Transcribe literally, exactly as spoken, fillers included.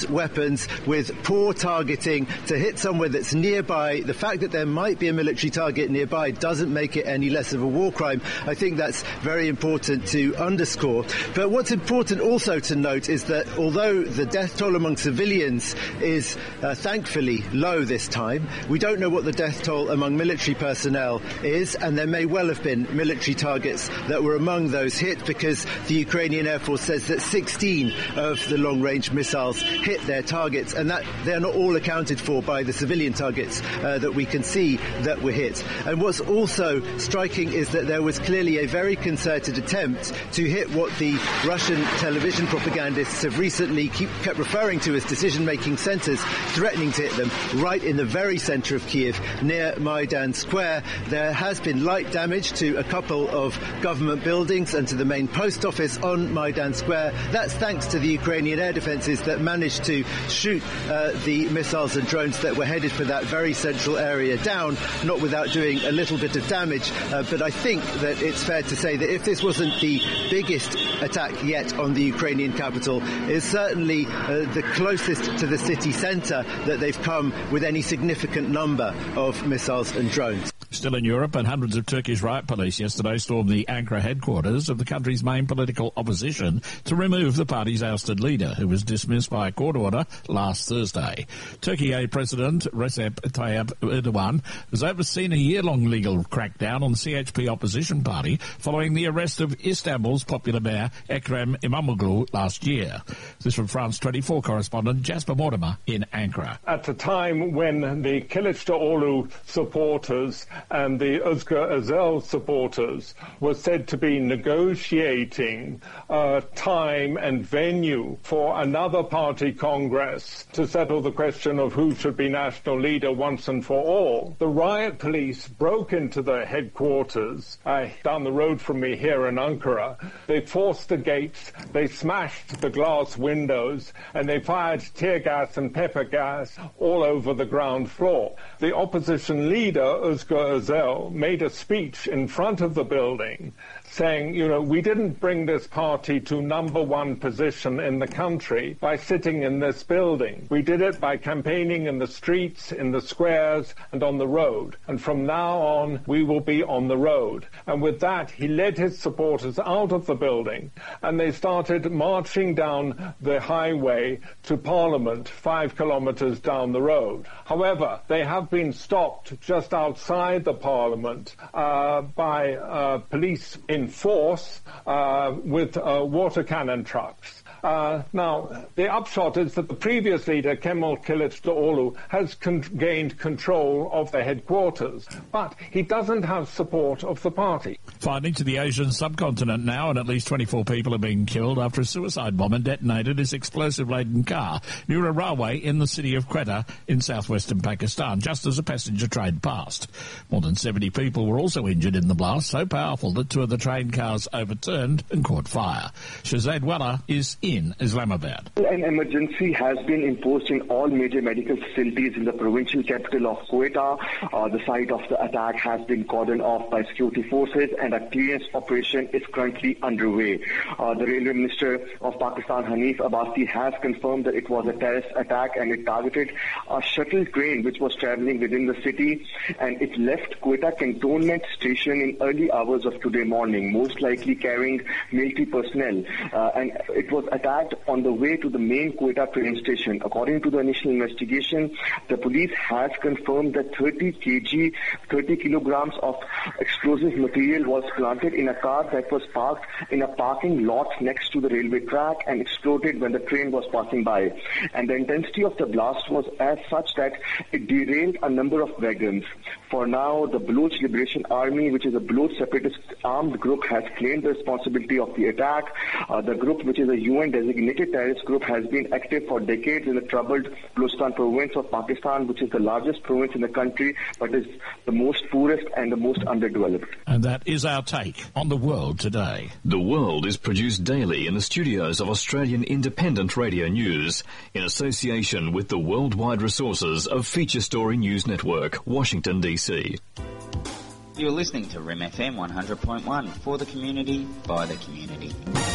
weapons with poor targeting to hit somewhere that's nearby. The fact that there might be a military target nearby doesn't make it any less of a war crime. I think that's very important to underscore. But what's important also to note is that although the death toll among civilians is uh, thankfully low this time, we don't know what the death toll among military personnel is, and there may well have been military targets that were among those hit, because the Ukrainian Air Force says that sixteen of the long-range missiles hit their targets, and that they're not all accounted for by the civilian targets uh, that we can see that were hit. And what's also striking is that there was clearly a very concerted attempt to hit what the Russian television propagandists have recently keep, kept referring to as decision-making centres, threatening to hit them right in the very centre of Kiev, near Maidan Square. There has been light damage to a couple of government buildings and to the main post office on Maidan Square. That's thanks to the Ukrainian air defences that managed to shoot uh, the missiles and drones that were headed for that very central area down, not without doing a little bit of damage. Uh, but I think that it's fair to say that if this wasn't the biggest attack yet on the Ukrainian capital, it's certainly uh, the closest to the city centre that they've come with any significant number of missiles and drones. Still in Europe, and hundreds of Turkish riot police yesterday stormed the Ankara headquarters of the country's main political opposition to remove the party's ousted leader, who was dismissed by a court order last Thursday. Turkey President Recep Tayyip Erdogan has overseen a year-long legal crackdown on the C H P opposition party following the arrest of Istanbul's popular mayor Ekrem İmamoğlu last year. This from France twenty-four correspondent Jasper Mortimer in Ankara. At a time when the Kılıçdaroğlu supporters and the Özgür Özel supporters were said to be negotiating uh, time and venue for another party congress to settle the question of who should be national leader once and for all, the riot police broke into the headquarters uh, down the road from me here in Ankara. They forced the gates, they smashed the glass windows, and they fired tear gas and pepper gas all over the ground floor. The opposition leader, Özgür Özel, made a speech in front of the building saying, you know, we didn't bring this party to number one position in the country by sitting in this building. We did it by campaigning in the streets, in the squares, and on the road. And from now on, we will be on the road. And with that, he led his supporters out of the building, and they started marching down the highway to Parliament, five kilometres down the road. However, they have been stopped just outside the Parliament uh, by uh, police in force uh, with uh, water cannon trucks. Uh, now, the upshot is that the previous leader, Kemal Kılıçdaroğlu, has con- gained control of the headquarters, but he doesn't have support of the party. Finding to the Asian subcontinent now, and at least twenty-four people have been killed after a suicide bomber detonated his explosive-laden car near a railway in the city of Quetta in southwestern Pakistan, just as a passenger train passed. More than seventy people were also injured in the blast, so powerful that two of the train cars overturned and caught fire. Shahzad Wallah is in Islamabad. An emergency has been imposed in all major medical facilities in the provincial capital of Quetta. Uh, the site of the attack has been cordoned off by security forces, and a clearance operation is currently underway. Uh, the Railway Minister of Pakistan, Hanif Abbasi, has confirmed that it was a terrorist attack and it targeted a shuttle train which was traveling within the city, and it left Quetta Cantonment Station in early hours of today morning, most likely carrying military personnel, uh, and it was attacked on the way to the main Quetta train station. According to the initial investigation, the police has confirmed that thirty kilograms, thirty kilograms of explosive material was planted in a car that was parked in a parking lot next to the railway track and exploded when the train was passing by. And the intensity of the blast was as such that it derailed a number of wagons. For now, the Baloch Liberation Army, which is a Baloch separatist armed group, has claimed the responsibility of the attack. Uh, the group, which is a U N-designated terrorist group, has been active for decades in the troubled Balochistan province of Pakistan, which is the largest province in the country, but is the most poorest and the most underdeveloped. And that is our take on the world today. The World is produced daily in the studios of Australian Independent Radio News in association with the worldwide resources of Feature Story News Network, Washington, D C. You're listening to R I M F M one hundred point one, for the community, by the community.